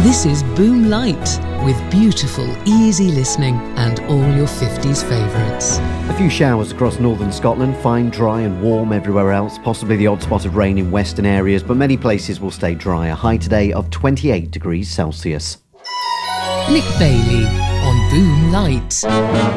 This is Boom Light, with beautiful, easy listening and all your 50s favourites. A few showers across northern Scotland, fine, dry and warm everywhere else, possibly the odd spot of rain in western areas, but many places will stay dry. A high today of 28 degrees Celsius. Nick Bailey on Boom Light.